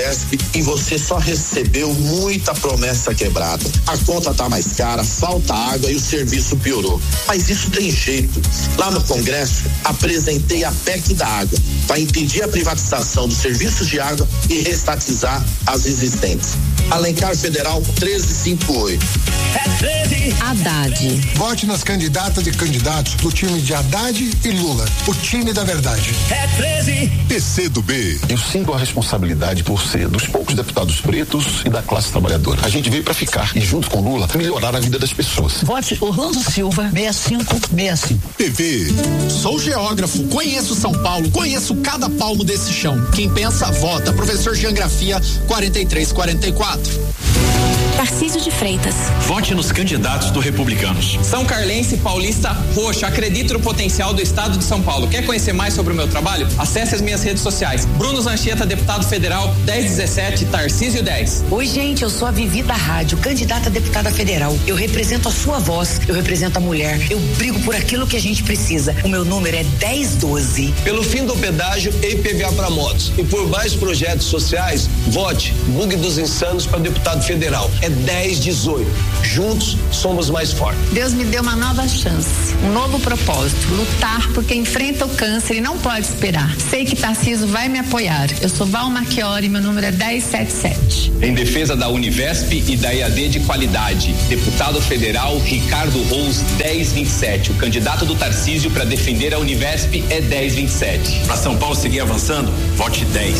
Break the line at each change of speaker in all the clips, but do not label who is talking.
Congesp e você só recebeu muita promessa quebrada. A conta tá mais cara, falta água e o serviço piorou. Mas isso tem jeito. Lá no Congresso, apresentei a PEC da água para impedir a privatização dos serviços de água e restatizar as existentes. Alencar Federal 1358.
É 13.
Haddad.
Vote nas candidatas e candidatos do time de Haddad e Lula. O time da verdade.
É 13.
PCdoB. Eu sinto a responsabilidade por ser dos poucos deputados pretos e da classe trabalhadora. A gente veio para ficar e, junto com Lula, melhorar a vida das pessoas.
Vote Orlando Silva 6565.
TV.
Sou geógrafo, conheço São Paulo, conheço cada palmo desse chão. Quem pensa, vota. Professor de Geografia 4344.
Tarcísio de Freitas.
Vote nos candidatos do Republicanos.
São Carlense, paulista, roxo. Acredito no potencial do estado de São Paulo. Quer conhecer mais sobre o meu trabalho? Acesse as minhas redes sociais. Bruno Zanchieta, deputado federal, 1017, Tarcísio 10.
Oi, gente, eu sou a Vivi da Rádio, candidata a deputada federal. Eu represento a sua voz, eu represento a mulher. Eu brigo por aquilo que a gente precisa. O meu número é 1012.
Pelo fim do pedágio e IPVA para motos. E por mais projetos sociais, vote Bug dos Insanos para deputado federal. É 1018. Juntos somos mais fortes.
Deus me deu uma nova chance, um novo propósito, lutar porque enfrenta o câncer e não pode esperar. Sei que Tarcísio vai me apoiar. Eu sou Val Marchiori, meu número é 1077.
Em defesa da Univesp e da EAD de qualidade, deputado federal Ricardo Rous 1027. O candidato do Tarcísio para defender a Univesp é 1027.
Para São Paulo seguir avançando, vote 10.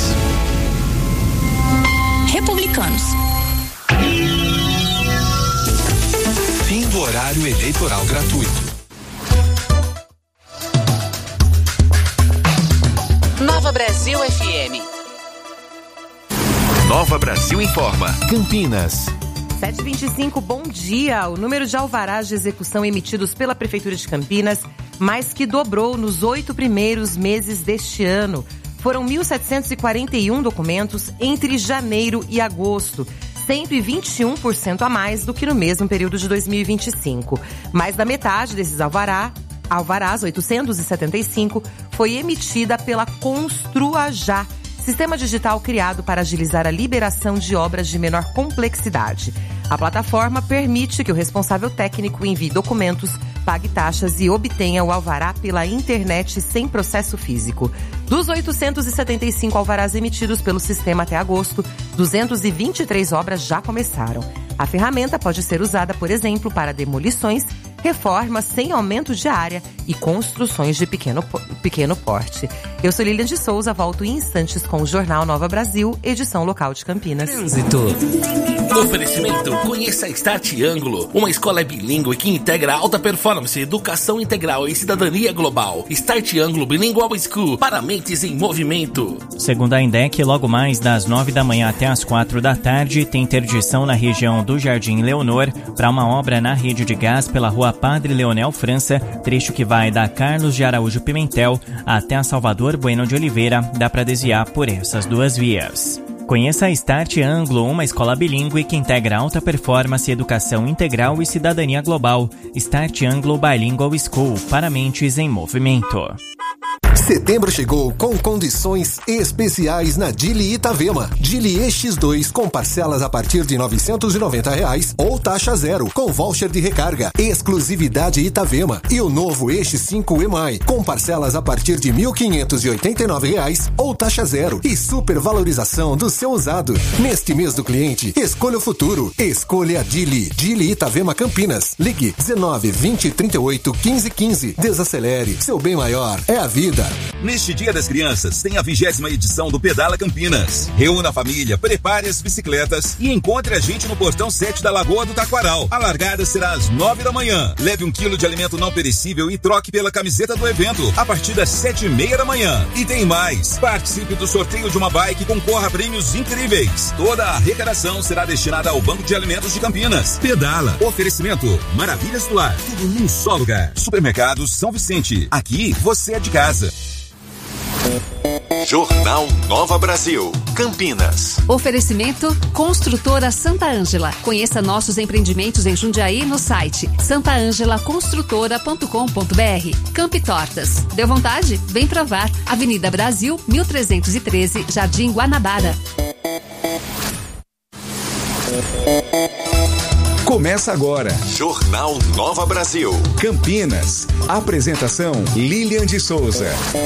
Republicanos.
Fim do horário eleitoral gratuito.
Nova Brasil FM.
Nova Brasil informa. Campinas.
7h25, bom dia. O número de alvarás de execução emitidos pela Prefeitura de Campinas mais que dobrou nos 8 primeiros meses deste ano. Foram 1.741 documentos entre janeiro e agosto, 121% a mais do que no mesmo período de 2025. Mais da metade desses alvarás, 875, foi emitida pela Construajá, sistema digital criado para agilizar a liberação de obras de menor complexidade. A plataforma permite que o responsável técnico envie documentos, pague taxas e obtenha o alvará pela internet sem processo físico. Dos 875 alvarás emitidos pelo sistema até agosto, 223 obras já começaram. A ferramenta pode ser usada, por exemplo, para demolições, reformas sem aumento de área e construções de pequeno porte. Eu sou Lilian de Souza, volto em instantes com o Jornal Nova Brasil, edição local de Campinas.
Trânsito. Oferecimento: conheça a Start Ângulo, uma escola bilíngue que integra alta performance, educação integral e cidadania global. Start Ângulo Bilingual School, para mentes em movimento.
Segundo a INDEC, logo mais das 9 da manhã até as 4 da tarde, tem interdição na região do Jardim Leonor para uma obra na rede de gás pela rua Padre Leonel França, trecho que vai da Carlos de Araújo Pimentel até a Salvador Bueno de Oliveira. Dá para desviar por essas duas vias. Conheça a Start Ângulo, uma escola bilíngue que integra alta performance, educação integral e cidadania global. Start Ângulo Bilingual School, para mentes em movimento.
Setembro chegou com condições especiais na Dili Itavema. Dili EX2 com parcelas a partir de R$ 990 ou taxa zero com voucher de recarga. Exclusividade Itavema. E o novo EX5 EMAI com parcelas a partir de R$ 1.589 ou taxa zero e supervalorização do seu usado. Neste mês do cliente, escolha o futuro. Escolha a Dili. Dili Itavema Campinas. Ligue 19 20 38 15 15. Desacelere. Seu bem maior é a vida.
Neste Dia das Crianças, tem a 20ª edição do Pedala Campinas. Reúna a família, prepare as bicicletas e encontre a gente no portão 7 da Lagoa do Taquaral. A largada será às 9 da manhã. Leve 1 quilo de alimento não perecível e troque pela camiseta do evento a partir das 7h30 da manhã. E tem mais. Participe do sorteio de uma bike e concorra a prêmios incríveis. Toda a arrecadação será destinada ao Banco de Alimentos de Campinas. Pedala. Oferecimento: Maravilhas do Lar. Tudo num só lugar. Supermercados São Vicente. Aqui você é de casa.
Jornal Nova Brasil, Campinas.
Oferecimento: Construtora Santa Ângela. Conheça nossos empreendimentos em Jundiaí no site santaangelaconstrutora.com.br. Campi Tortas. Deu vontade? Vem provar. Avenida Brasil, 1313, Jardim Guanabara.
Começa agora.
Jornal Nova Brasil.
Campinas. Apresentação Lilian de Souza.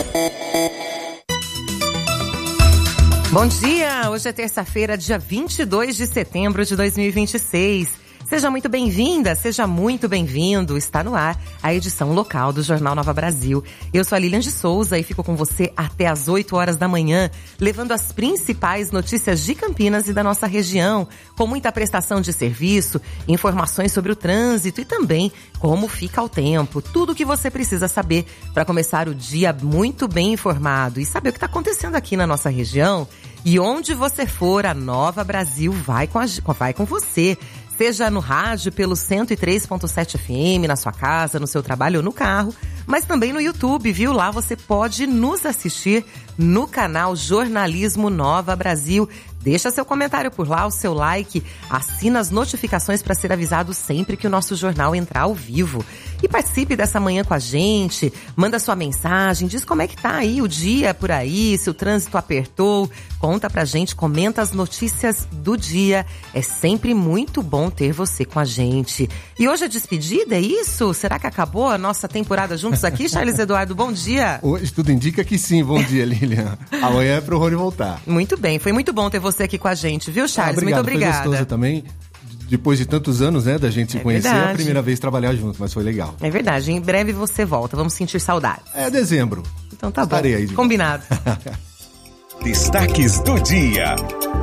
Bom dia! Hoje é terça-feira, dia 22 de setembro de 2026. Seja muito bem-vinda, seja muito bem-vindo. Está no ar a edição local do Jornal Nova Brasil. Eu sou a Lilian de Souza e fico com você até às 8 horas da manhã, levando as principais notícias de Campinas e da nossa região, com muita prestação de serviço, informações sobre o trânsito e também como fica o tempo. Tudo o que você precisa saber para começar o dia muito bem informado e saber o que está acontecendo aqui na nossa região. E onde você for, a Nova Brasil vai com você. Seja no rádio pelo 103.7 FM, na sua casa, no seu trabalho ou no carro, mas também no YouTube, viu? Lá você pode nos assistir no canal Jornalismo Nova Brasil. Deixa seu comentário por lá, o seu like, assina as notificações para ser avisado sempre que o nosso jornal entrar ao vivo. E participe dessa manhã com a gente, manda sua mensagem, diz como é que tá aí o dia por aí, se o trânsito apertou, conta pra gente, comenta as notícias do dia. É sempre muito bom ter você com a gente. E hoje é despedida, é isso? Será que acabou a nossa temporada juntos aqui, Charles Eduardo? Bom dia!
Hoje tudo indica que sim, bom dia, Lilian. Amanhã é pro Rony voltar.
Muito bem, foi muito bom ter você aqui com a gente, viu, Charles?
Obrigado,
muito obrigada.
Foi gostoso também. Depois de tantos anos, né, da gente se conhecer,
verdade.
É a primeira vez trabalhar junto, mas foi legal.
É verdade, em breve você volta, vamos sentir saudades.
É dezembro.
Então tá
Estarei
bom,
aí
combinado.
Destaques do dia.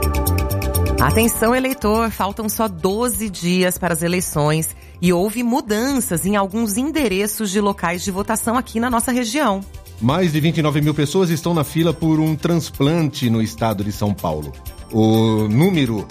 Atenção, eleitor, faltam só 12 dias para as eleições e houve mudanças em alguns endereços de locais de votação aqui na nossa região.
Mais de 29 mil pessoas estão na fila por um transplante no estado de São Paulo. O número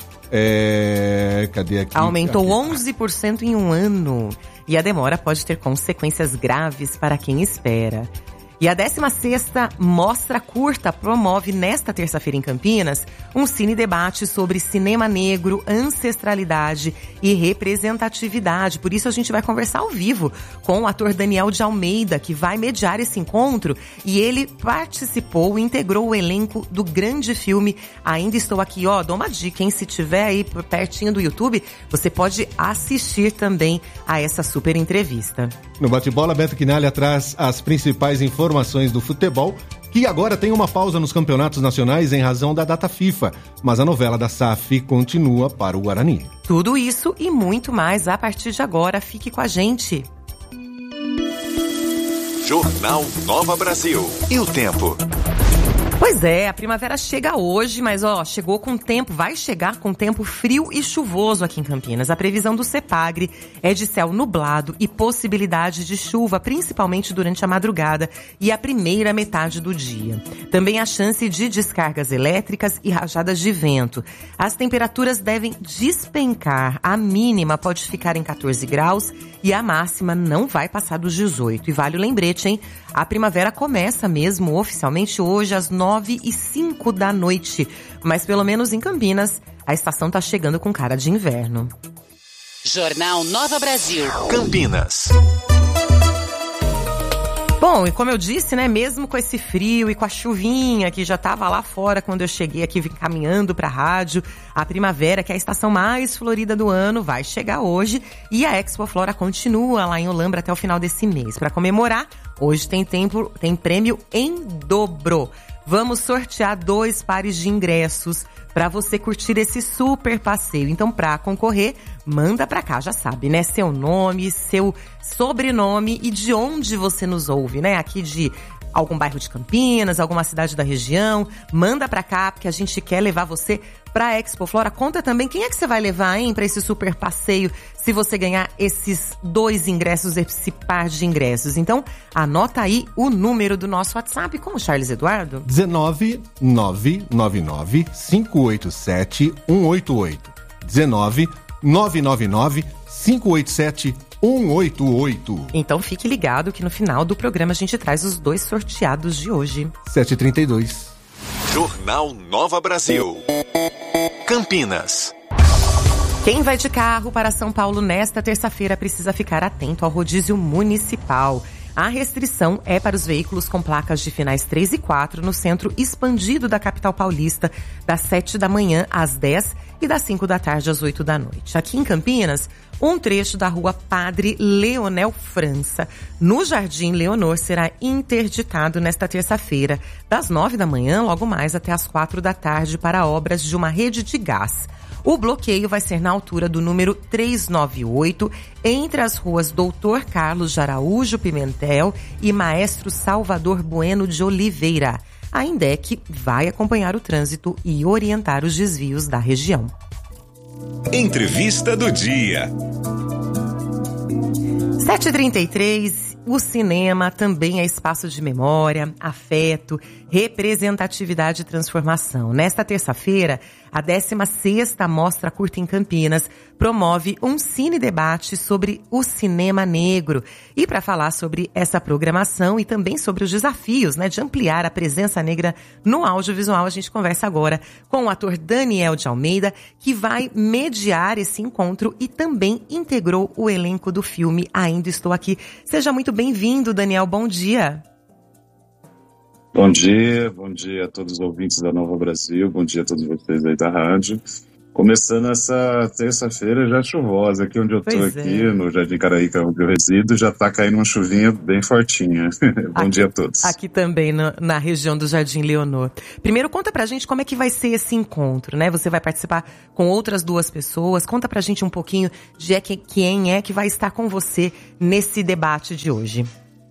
cadê aqui?
Aumentou 11% em um ano. E a demora pode ter consequências graves para quem espera. E a 16ª Mostra Curta promove nesta terça-feira em Campinas um cine-debate sobre cinema negro, ancestralidade e representatividade. Por isso a gente vai conversar ao vivo com o ator Daniel de Almeida, que vai mediar esse encontro. E ele participou e integrou o elenco do grande filme Ainda Estou Aqui. Dou uma dica, hein? Se tiver aí pertinho do YouTube, você pode assistir também a essa super entrevista.
No bate-bola, Beto Quinalha traz as principais informações do futebol, que agora tem uma pausa nos campeonatos nacionais em razão da data FIFA, mas a novela da SAF continua para o Guarani.
Tudo isso e muito mais a partir de agora. Fique com a gente.
Jornal Nova Brasil. E o tempo?
Pois é, a primavera chega hoje, mas chegou com tempo, vai chegar com tempo frio e chuvoso aqui em Campinas. A previsão do CEPAGRE é de céu nublado e possibilidade de chuva, principalmente durante a madrugada e a primeira metade do dia. Também há chance de descargas elétricas e rajadas de vento. As temperaturas devem despencar. A mínima pode ficar em 14 graus e a máxima não vai passar dos 18. E vale o lembrete, hein? A primavera começa mesmo oficialmente hoje às 9h05 da noite. Mas pelo menos em Campinas, a estação tá chegando com cara de inverno.
Jornal Nova Brasil.
Campinas.
Bom, e como eu disse, né, mesmo com esse frio e com a chuvinha que já tava lá fora quando eu cheguei aqui caminhando pra rádio, a primavera, que é a estação mais florida do ano, vai chegar hoje e a Expo Flora continua lá em Olambra até o final desse mês. Para comemorar, hoje tem prêmio em dobro. Vamos sortear 2 pares de ingressos para você curtir esse super passeio. Então, para concorrer, manda para cá, já sabe, né? Seu nome, seu sobrenome e de onde você nos ouve, né? Aqui de algum bairro de Campinas, alguma cidade da região. Manda pra cá, porque a gente quer levar você pra Expo Flora. Conta também quem é que você vai levar, hein, pra esse super passeio, se você ganhar esses 2 ingressos, esse par de ingressos. Então, anota aí o número do nosso WhatsApp com o Charles Eduardo.
19-999-587-188. 19-999-587-188. 188.
Então fique ligado que no final do programa a gente traz os 2 sorteados de hoje.
7h32.
Jornal Nova Brasil. Campinas.
Quem vai de carro para São Paulo nesta terça-feira precisa ficar atento ao rodízio municipal. A restrição é para os veículos com placas de finais 3 e 4 no centro expandido da capital paulista, das 7 da manhã às 10 e das 5 da tarde às 8 da noite. Aqui em Campinas, um trecho da rua Padre Leonel França, no Jardim Leonor, será interditado nesta terça-feira, das 9 da manhã, logo mais até as 4 da tarde, para obras de uma rede de gás. O bloqueio vai ser na altura do número 398, entre as ruas Doutor Carlos de Araújo Pimentel e Maestro Salvador Bueno de Oliveira. A INDEC vai acompanhar o trânsito e orientar os desvios da região.
Entrevista do dia.
7h33, o cinema também é espaço de memória, afeto, representatividade e transformação. Nesta terça-feira, a 16ª Mostra Curta em Campinas promove um cine-debate sobre o cinema negro. E para falar sobre essa programação e também sobre os desafios, de ampliar a presença negra no audiovisual, a gente conversa agora com o ator Daniel de Almeida, que vai mediar esse encontro e também integrou o elenco do filme Ainda Estou Aqui. Seja muito bem-vindo, Daniel. Bom dia.
Bom dia a todos os ouvintes da Nova Brasil, bom dia a todos vocês aí da rádio. Começando essa terça-feira já chuvosa, aqui onde eu tô, aqui no Jardim Caraíca, onde eu resido, já tá caindo uma chuvinha bem fortinha. Bom dia a todos.
Aqui também, na região do Jardim Leonor. Primeiro, conta pra gente como é que vai ser esse encontro, Você vai participar com outras 2 pessoas, conta pra gente um pouquinho de quem é que vai estar com você nesse debate de hoje.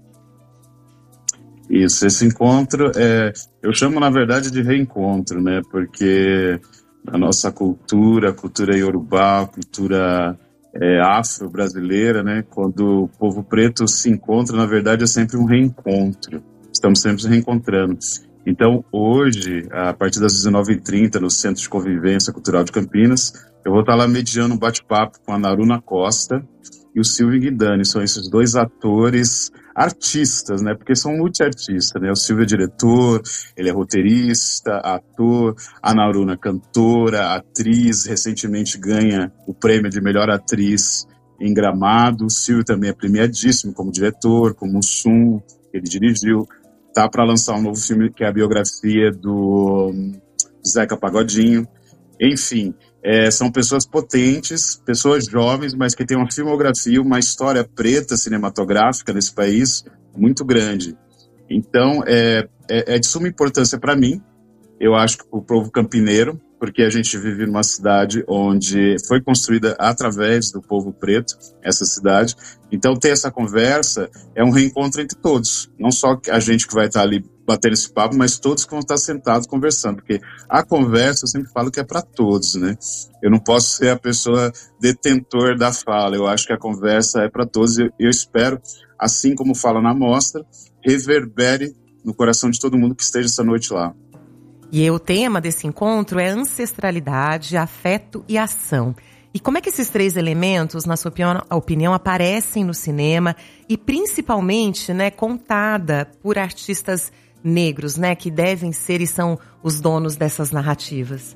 Isso, esse encontro, eu chamo na verdade de reencontro, porque a nossa cultura, a cultura iorubá, a cultura afro-brasileira, quando o povo preto se encontra, na verdade é sempre um reencontro, estamos sempre se reencontrando. Então hoje, a partir das 19h30, no Centro de Convivência Cultural de Campinas, eu vou estar lá mediando um bate-papo com a Naruna Costa e o Silvio Guidani. São esses 2 atores artistas, porque são multiartistas, O Silvio é diretor, ele é roteirista, ator, a Naruna cantora, atriz, recentemente ganha o prêmio de melhor atriz em Gramado. O Silvio também é premiadíssimo como diretor, como Mussum, ele dirigiu, tá para lançar um novo filme que é a biografia do Zeca Pagodinho. Enfim, são pessoas potentes, pessoas jovens, mas que têm uma filmografia, uma história preta cinematográfica nesse país muito grande. Então, é de suma importância para mim, eu acho que para o povo campineiro, porque a gente vive numa cidade onde foi construída através do povo preto, essa cidade. Então, ter essa conversa é um reencontro entre todos, não só a gente que vai estar ali batendo esse papo, mas todos que vão estar sentados conversando, porque a conversa, eu sempre falo que é para todos, Eu não posso ser a pessoa detentor da fala, eu acho que a conversa é para todos, e eu espero, assim como fala na mostra, reverbere no coração de todo mundo que esteja essa noite lá.
E o tema desse encontro é ancestralidade, afeto e ação. E como é que esses 3 elementos, na sua opinião, aparecem no cinema e principalmente, contada por artistas negros, que devem ser e são os donos dessas narrativas?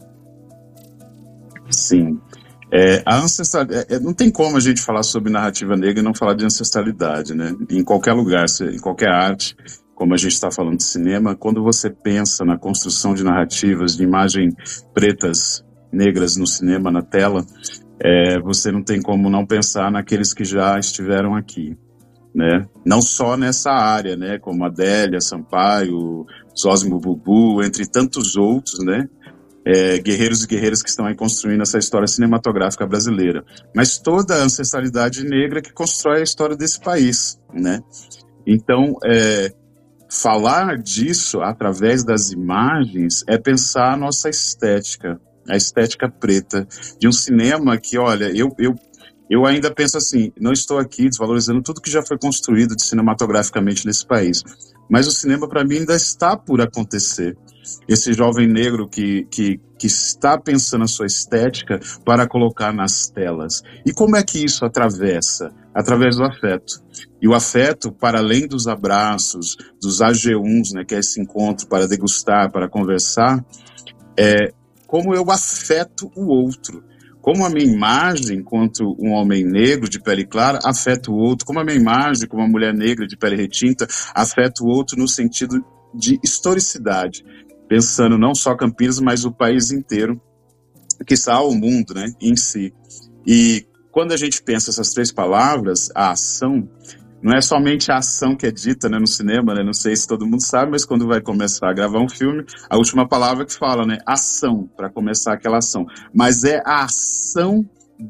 Sim. A ancestralidade, não tem como a gente falar sobre narrativa negra e não falar de ancestralidade, Em qualquer lugar, em qualquer arte, como a gente está falando de cinema, quando você pensa na construção de narrativas, de imagens pretas, negras no cinema, na tela, você não tem como não pensar naqueles que já estiveram aqui, Não só nessa área, como Adélia, Sampaio, Zósimo Bubu, entre tantos outros, guerreiros e guerreiras que estão aí construindo essa história cinematográfica brasileira. Mas toda a ancestralidade negra que constrói a história desse país, Então, falar disso através das imagens é pensar a nossa estética, a estética preta, de um cinema que, olha, eu ainda penso assim, não estou aqui desvalorizando tudo que já foi construído cinematograficamente nesse país, mas o cinema para mim ainda está por acontecer. Esse jovem negro que está pensando a sua estética para colocar nas telas. E como é que isso atravessa? Através do afeto. E o afeto, para além dos abraços, dos AG1s, que é esse encontro para degustar, para conversar, como eu afeto o outro. Como a minha imagem, enquanto um homem negro de pele clara, afeta o outro. Como a minha imagem, como uma mulher negra de pele retinta, afeta o outro no sentido de historicidade. Pensando não só Campinas, mas o país inteiro. quiçá o mundo, né, em si. E quando a gente pensa essas 3 palavras, a ação, não é somente a ação que é dita, né, no cinema, né, não sei se todo mundo sabe, mas quando vai começar a gravar um filme, a última palavra que fala, né, ação, para começar aquela ação. Mas é a ação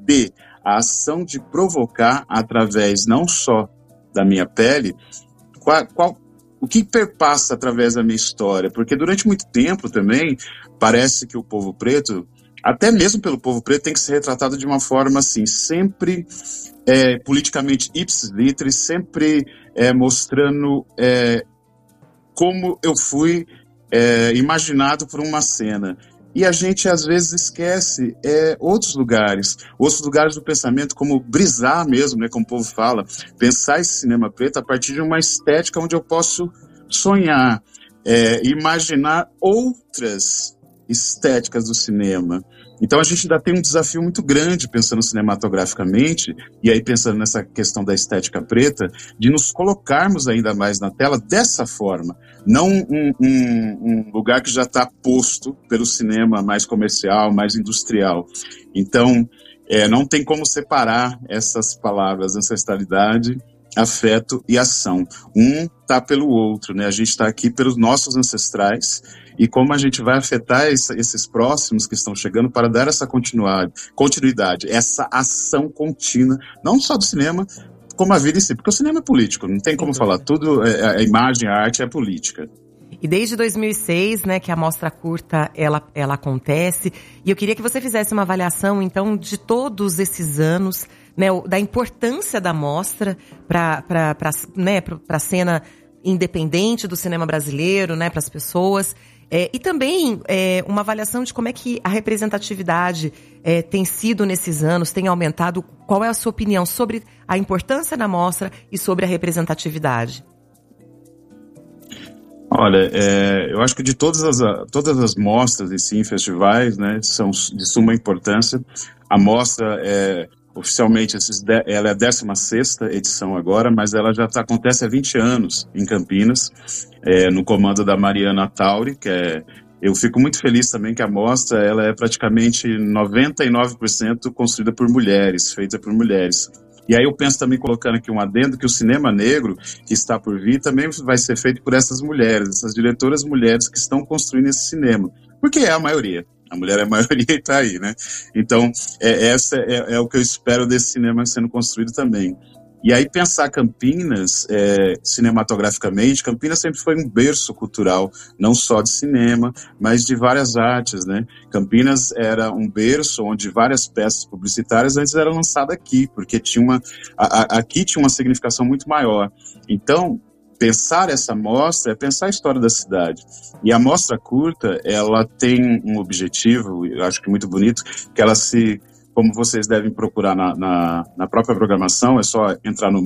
de provocar através não só da minha pele, o que perpassa através da minha história, porque durante muito tempo também parece que o povo preto, até mesmo pelo povo preto, tem que ser retratado de uma forma assim, sempre politicamente ipsis litteris, sempre mostrando como eu fui imaginado por uma cena. E a gente às vezes esquece outros lugares do pensamento, como brisar mesmo, né, como o povo fala, pensar esse cinema preto a partir de uma estética onde eu posso sonhar, imaginar outras estéticas do cinema. Então a gente ainda tem um desafio muito grande pensando cinematograficamente, e aí pensando nessa questão da estética preta, de nos colocarmos ainda mais na tela dessa forma, não um lugar que já está posto pelo cinema mais comercial, mais industrial. Então não tem como separar essas palavras, ancestralidade, afeto e ação. Um está pelo outro, né? A gente está aqui pelos nossos ancestrais, e como a gente vai afetar esses próximos que estão chegando para dar essa continuidade, essa ação contínua, não só do cinema, como a vida em si, porque o cinema é político, não tem como falar, tudo, a imagem, a arte é política.
E desde 2006, né, que a mostra curta, ela acontece, e eu queria que você fizesse uma avaliação, então, de todos esses anos, né, da importância da mostra para a cena independente do cinema brasileiro, né, para as pessoas, e também uma avaliação de como é que a representatividade tem sido nesses anos, tem aumentado. Qual é a sua opinião sobre a importância da mostra e sobre a representatividade?
Olha, eu acho que de todas as mostras e sim festivais, né, são de suma importância. A mostra oficialmente ela é a 16ª edição agora, mas ela já acontece há 20 anos em Campinas, no comando da Mariana Tauri, eu fico muito feliz também que a mostra ela é praticamente 99% construída por mulheres, feita por mulheres. E aí eu penso também, colocando aqui um adendo, que o cinema negro que está por vir também vai ser feito por essas mulheres, essas diretoras mulheres que estão construindo esse cinema, porque é a maioria. A mulher é a maioria e está aí, né? Então, essa é o que eu espero desse cinema sendo construído também. E aí pensar Campinas, cinematograficamente, Campinas sempre foi um berço cultural, não só de cinema, mas de várias artes, né? Campinas era um berço onde várias peças publicitárias antes eram lançadas aqui, porque aqui tinha uma significação muito maior. Então, pensar essa mostra é pensar a história da cidade. E a mostra curta, ela tem um objetivo, eu acho que muito bonito, que ela como vocês devem procurar na própria programação, é só entrar no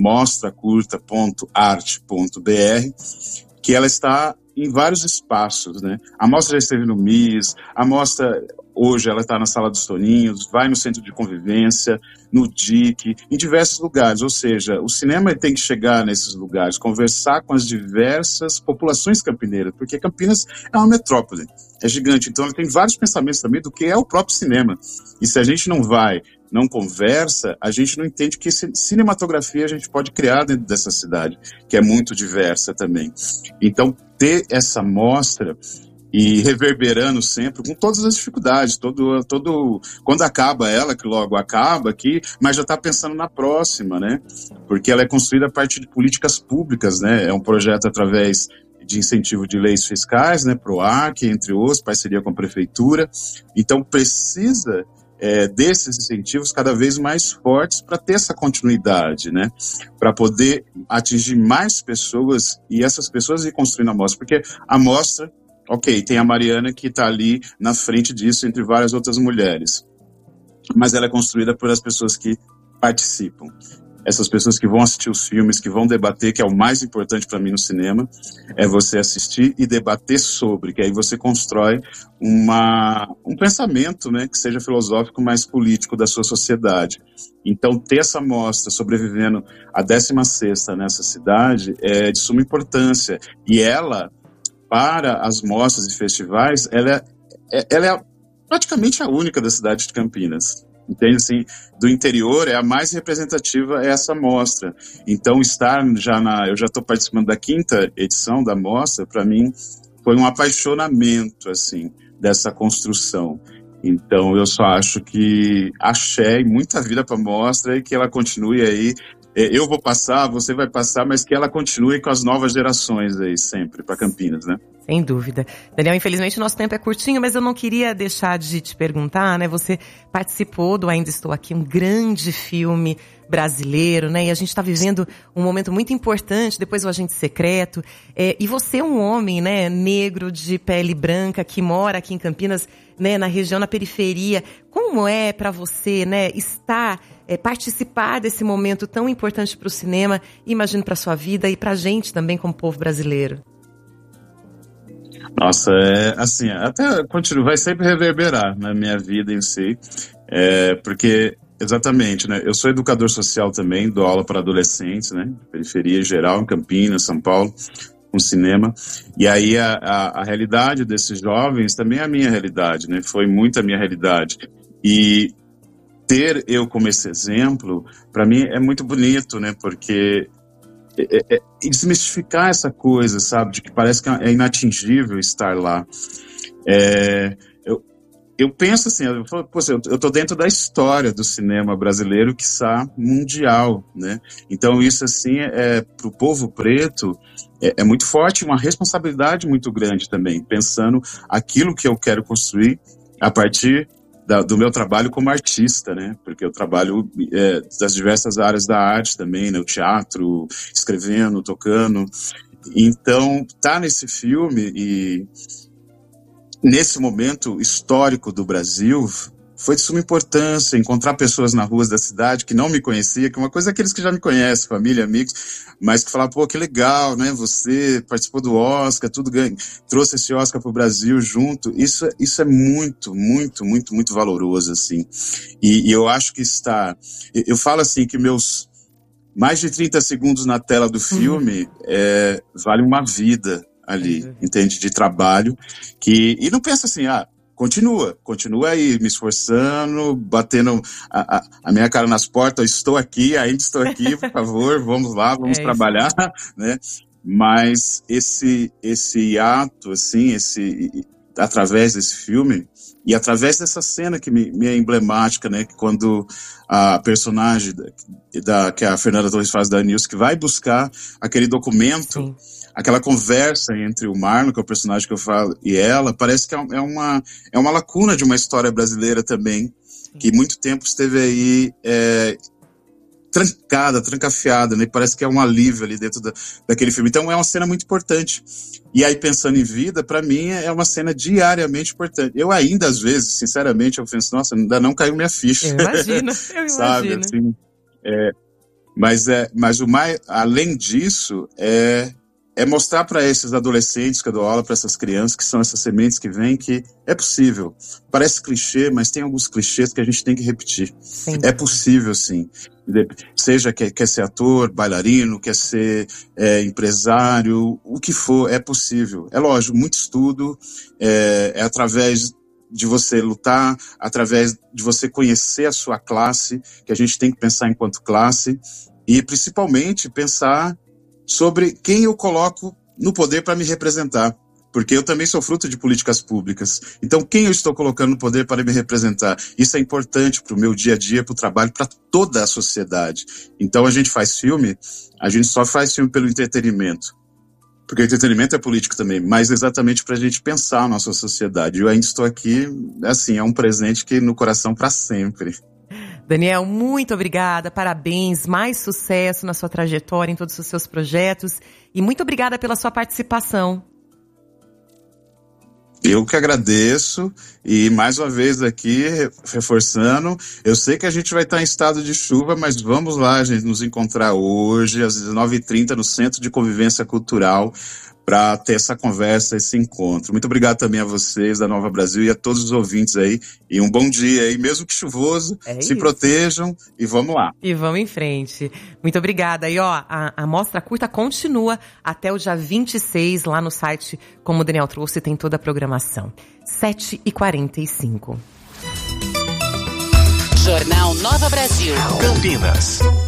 mostracurta.arte.br, que ela está em vários espaços, né? A mostra já esteve no MIS, a mostra hoje ela está na Sala dos Toninhos, vai no Centro de Convivência, no DIC, em diversos lugares, ou seja, o cinema tem que chegar nesses lugares, conversar com as diversas populações campineiras, porque Campinas é uma metrópole, é gigante, então ela tem vários pensamentos também do que é o próprio cinema, e se a gente não conversa, a gente não entende que cinematografia a gente pode criar dentro dessa cidade, que é muito diversa também. Então, ter essa mostra e reverberando sempre, com todas as dificuldades, quando acaba ela, que logo acaba aqui, mas já está pensando na próxima, né? Porque ela é construída a partir de políticas públicas, né? É um projeto através de incentivo de leis fiscais, né? PROAC, entre outros, parceria com a prefeitura. Então, precisa desses incentivos cada vez mais fortes para ter essa continuidade, né? Para poder atingir mais pessoas e essas pessoas ir construindo a mostra, porque a mostra, ok, tem a Mariana que está ali na frente disso entre várias outras mulheres, mas ela é construída por as pessoas que participam. Essas pessoas que vão assistir os filmes, que vão debater, que é o mais importante para mim no cinema, é você assistir e debater sobre, que aí você constrói um pensamento, né, que seja filosófico, mais político da sua sociedade. Então, ter essa mostra sobrevivendo a 16ª nessa cidade é de suma importância. E ela, para as mostras e festivais, ela é praticamente a única da cidade de Campinas. Entende? Assim, do interior é a mais representativa essa mostra. Então, eu já estou participando da 5ª edição da mostra, para mim foi um apaixonamento, assim, dessa construção. Então, eu só acho que achei muita vida para a mostra e que ela continue aí. Eu vou passar, você vai passar, mas que ela continue com as novas gerações aí sempre, para Campinas, né?
Sem dúvida. Daniel, infelizmente o nosso tempo é curtinho, mas eu não queria deixar de te perguntar, né? Você participou do Ainda Estou Aqui, um grande filme brasileiro, né? E a gente está vivendo um momento muito importante, depois o Agente Secreto. E você é um homem, né, negro, de pele branca, que mora aqui em Campinas, né, na região, na periferia. Como é para você, né, participar desse momento tão importante para o cinema, imagino para sua vida e para a gente também como povo brasileiro?
Nossa, assim, até vai sempre reverberar na minha vida em si, porque, exatamente, né, eu sou educador social também, dou aula para adolescentes, né, periferia geral, em Campinas, São Paulo, com cinema, e aí a realidade desses jovens também é a minha realidade, né, foi muito a minha realidade, e ter eu como esse exemplo, para mim é muito bonito, né, porque e desmistificar essa coisa, sabe, de que parece que é inatingível estar lá. Eu penso assim, eu tô dentro da história do cinema brasileiro, quiçá mundial, né? Então isso, assim, pro povo preto, é muito forte, uma responsabilidade muito grande também, pensando aquilo que eu quero construir a partir do meu trabalho como artista, né? Porque eu trabalho das diversas áreas da arte também, né? O teatro, escrevendo, tocando. Então, tá nesse filme e nesse momento histórico do Brasil, foi de suma importância encontrar pessoas nas ruas da cidade que não me conheciam, que uma coisa é aqueles que já me conhecem, família, amigos, mas que falavam, pô, que legal, né, você participou do Oscar, tudo trouxe esse Oscar pro Brasil junto, isso é muito, muito, muito, muito valoroso, assim, e eu acho que eu falo assim que meus mais de 30 segundos na tela do filme vale uma vida ali, entende, de trabalho, e não pensa assim, continua aí, me esforçando, batendo a minha cara nas portas, eu estou aqui, ainda estou aqui, por favor, vamos lá, vamos trabalhar, né? Mas esse ato, assim, através desse filme, e através dessa cena que me é emblemática, né? Que quando a personagem que a Fernanda Torres faz da Nilce, que vai buscar aquele documento, aquela conversa entre o Marlon, que é o personagem que eu falo, e ela, parece que é uma lacuna de uma história brasileira também, que muito tempo esteve aí trancafiada, né? Parece que é um alívio ali dentro daquele filme. Então é uma cena muito importante. E aí, pensando em vida, para mim é uma cena diariamente importante. Eu ainda, às vezes, sinceramente, eu penso, nossa, ainda não caiu minha ficha.
Eu imagino.
Sabe, assim, mas o mais, além disso, é mostrar para esses adolescentes que eu dou aula, para essas crianças, que são essas sementes que vêm, que é possível. Parece clichê, mas tem alguns clichês que a gente tem que repetir. Sim. É possível, sim. Seja quer ser ator, bailarino, quer ser empresário, o que for, é possível. É lógico, muito estudo, é através de você lutar, através de você conhecer a sua classe, que a gente tem que pensar enquanto classe, e principalmente pensar sobre quem eu coloco no poder para me representar. Porque eu também sou fruto de políticas públicas. Então, quem eu estou colocando no poder para me representar? Isso é importante para o meu dia a dia, para o trabalho, para toda a sociedade. Então, a gente faz filme, a gente só faz filme pelo entretenimento. Porque o entretenimento é político também, mas exatamente para a gente pensar a nossa sociedade. Eu ainda estou aqui, assim, é um presente que no coração para sempre.
Daniel, muito obrigada, parabéns, mais sucesso na sua trajetória, em todos os seus projetos, e muito obrigada pela sua participação.
Eu que agradeço, e mais uma vez aqui, reforçando, eu sei que a gente vai estar em estado de chuva, mas vamos lá, gente, nos encontrar hoje, às 19h30, no Centro de Convivência Cultural, para ter essa conversa, esse encontro. Muito obrigado também a vocês da Nova Brasil e a todos os ouvintes aí. E um bom dia aí, mesmo que chuvoso, se protejam e vamos lá.
E vamos em frente. Muito obrigada. E ó, a mostra curta continua até o dia 26 lá no site, como o Daniel trouxe, tem toda a programação. 7h45.
Jornal Nova Brasil. Campinas.